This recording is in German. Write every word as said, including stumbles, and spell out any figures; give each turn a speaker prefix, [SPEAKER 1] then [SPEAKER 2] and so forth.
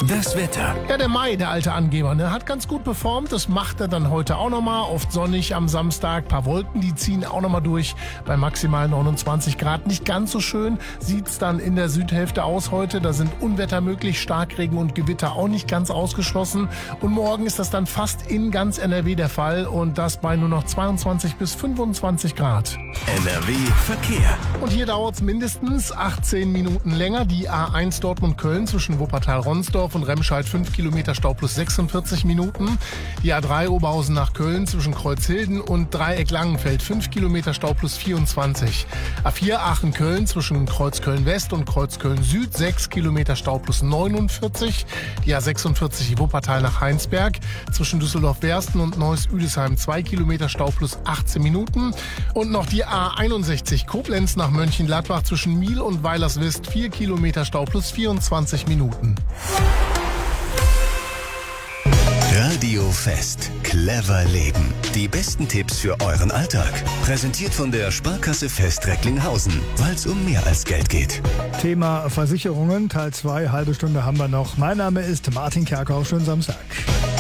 [SPEAKER 1] Das Wetter.
[SPEAKER 2] Ja, der Mai, der alte Angeber, ne, hat ganz gut performt. Das macht er dann heute auch nochmal. Oft sonnig am Samstag. Ein paar Wolken, die ziehen auch nochmal durch. Bei maximal neunundzwanzig Grad. Nicht ganz so schön sieht's dann in der Südhälfte aus heute. Da sind Unwetter möglich. Starkregen und Gewitter auch nicht ganz ausgeschlossen. Und morgen ist das dann fast in ganz N R W der Fall. Und das bei nur noch zweiundzwanzig bis fünfundzwanzig Grad.
[SPEAKER 1] N R W Verkehr.
[SPEAKER 2] Und hier dauert's mindestens achtzehn Minuten länger. Die A eins Dortmund-Köln zwischen Wuppertal-Ronsdorf und Remscheid fünf Kilometer Stau plus sechsundvierzig Minuten. Die A drei Oberhausen nach Köln zwischen Kreuzhilden und Dreieck Langenfeld fünf Kilometer Stau plus vierundzwanzig. A vier Aachen-Köln zwischen Kreuzköln-West und Kreuzköln-Süd sechs Kilometer Stau plus neunundvierzig. Die A sechsundvierzig Wuppertal nach Heinsberg zwischen Düsseldorf-Bersten und Neuss-Üdesheim zwei Kilometer Stau plus achtzehn Minuten. Und noch die A einundsechzig Koblenz nach Mönchengladbach zwischen Miel und Weilerswist vier Kilometer Stau plus vierundzwanzig Minuten.
[SPEAKER 1] Radio Fest. Clever leben. Die besten Tipps für euren Alltag. Präsentiert von der Sparkasse Fest Recklinghausen, weil es um mehr als Geld geht.
[SPEAKER 3] Thema Versicherungen, Teil zwei, halbe Stunde haben wir noch. Mein Name ist Martin Kerkhoff, schönen Samstag.